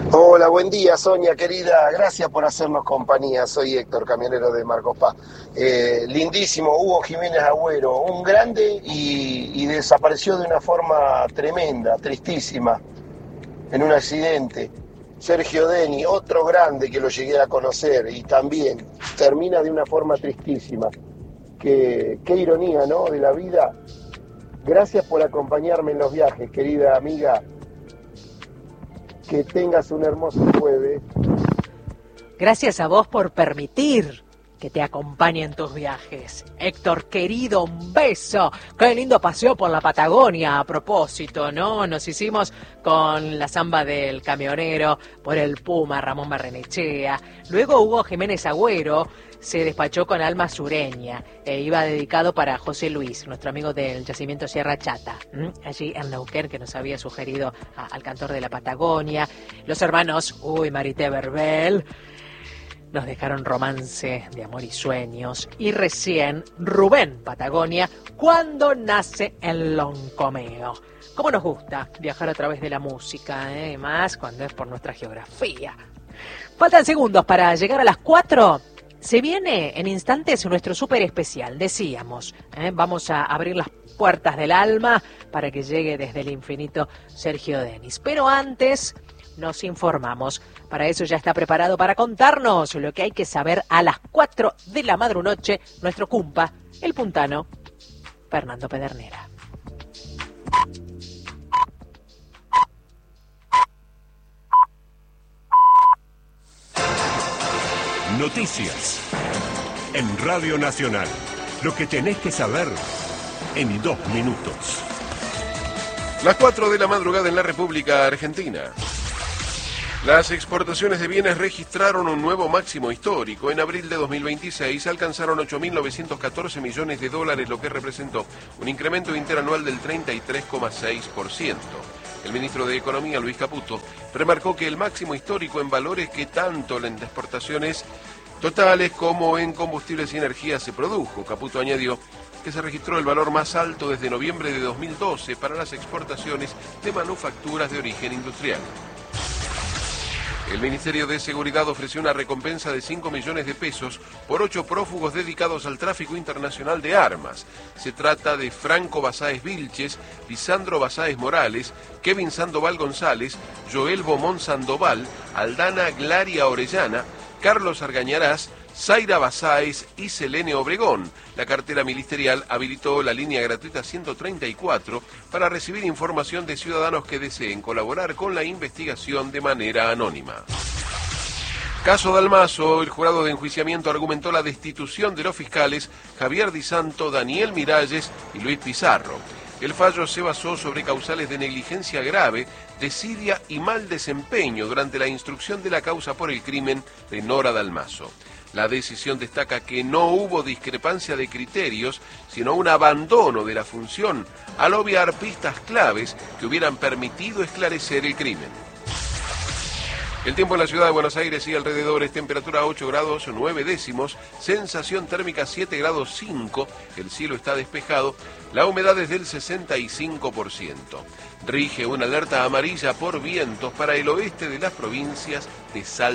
Hola, buen día, Sonia, querida. Gracias por hacernos compañía. Soy Héctor, camionero de Marcos Paz. Lindísimo, Hugo Jiménez Agüero, un grande y desapareció de una forma tremenda, tristísima, en un accidente. Sergio Deni, otro grande que lo llegué a conocer y también termina de una forma tristísima. Qué ironía, ¿no?, de la vida. Gracias por acompañarme en los viajes, querida amiga. Que tengas un hermoso jueves. Gracias a vos por permitir que te acompañe en tus viajes. Héctor, querido, un beso. Qué lindo paseo por la Patagonia, a propósito, ¿no? Nos hicimos con la samba del camionero, por el Puma, Ramón Barrenechea. Luego Hugo Jiménez Agüero se despachó con Alma Sureña. Iba dedicado para José Luis, nuestro amigo del yacimiento Sierra Chata, allí en Neuquén, que nos había sugerido al cantor de la Patagonia. Los hermanos, Marité Verbel, nos dejaron Romance de Amor y Sueños. Y recién Rubén Patagonia, Cuando nace el Loncomeo. ¿Cómo nos gusta viajar a través de la música, más cuando es por nuestra geografía? Faltan segundos para llegar a las 4. Se viene en instantes nuestro súper especial, decíamos. Vamos a abrir las puertas del alma para que llegue desde el infinito Sergio Denis. Pero antes nos informamos. Para eso ya está preparado para contarnos lo que hay que saber a las 4 de la madrunoche nuestro cumpa, el puntano, Fernando Pedernera. Noticias en Radio Nacional. Lo que tenés que saber en 2 minutos. Las 4 de la madrugada en la República Argentina. Las exportaciones de bienes registraron un nuevo máximo histórico. En abril de 2026 alcanzaron 8.914 millones de dólares, lo que representó un incremento interanual del 33,6%. El ministro de Economía, Luis Caputo, remarcó que el máximo histórico en valores que tanto en exportaciones totales como en combustibles y energía se produjo. Caputo añadió que se registró el valor más alto desde noviembre de 2012 para las exportaciones de manufacturas de origen industrial. El Ministerio de Seguridad ofreció una recompensa de 5 millones de pesos por 8 prófugos dedicados al tráfico internacional de armas. Se trata de Franco Basáez Vilches, Lisandro Basáez Morales, Kevin Sandoval González, Joel Bomón Sandoval, Aldana Glaria Orellana, Carlos Argañarás, Zaira Basáez y Selene Obregón. La cartera ministerial habilitó la línea gratuita 134 para recibir información de ciudadanos que deseen colaborar con la investigación de manera anónima. Caso Dalmazo, el jurado de enjuiciamiento argumentó la destitución de los fiscales Javier Di Santo, Daniel Miralles y Luis Pizarro. El fallo se basó sobre causales de negligencia grave, desidia y mal desempeño durante la instrucción de la causa por el crimen de Nora Dalmazo. La decisión destaca que no hubo discrepancia de criterios, sino un abandono de la función al obviar pistas claves que hubieran permitido esclarecer el crimen. El tiempo en la ciudad de Buenos Aires y alrededores, temperatura 8 grados 9 décimos, sensación térmica 7 grados 5, el cielo está despejado, la humedad es del 65%. Rige una alerta amarilla por vientos para el oeste de las provincias de Salta.